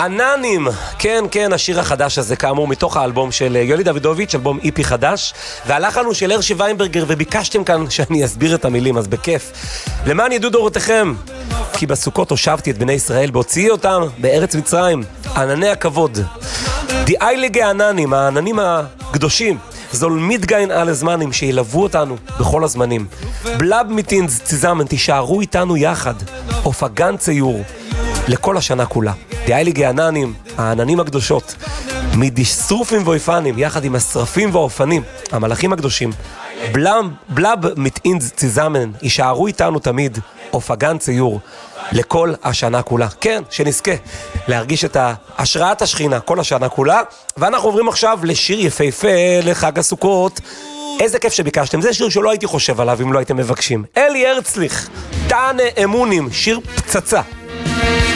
עננים, כן, כן, השיר החדש הזה, כאמור, מתוך האלבום של יולי דוידוביץ', אלבום איפי חדש, והלחן הוא של הרשי ויינברגר, וביקשתם כאן שאני אסביר את המילים, אז בכיף. למען ידעו דורותיכם, כי בסוכות הושבתי את בני ישראל, בהוציאי אותם בארץ מצרים, ענני הכבוד. די אייליגה עננים, העננים הקדושים, זול מתגיין על הזמנים שילוו אותנו בכל הזמנים. בלב מיטינז ציזמן, תישארו איתנו יחד, אופגן ציור, לכל השנה כולה. די אייליגה עננים, העננים הקדושות, מדיסטרופים ואופנים, יחד עם השרפים והאופנים, המלאכים הקדושים. בלב מיטינז ציזמן, יישארו איתנו תמיד, אופגן ציור, לכל השנה כולה. כן, שנזכה להרגיש את השראת השכינה כל השנה כולה. ואנחנו עוברים עכשיו לשיר יפהפה לחג הסוכות. איזה כיף שביקשתם, זה שיר שלא הייתי חושב עליו אם לא הייתם מבקשים. אלי הרצליך, תענה אמונים, שיר פצצה.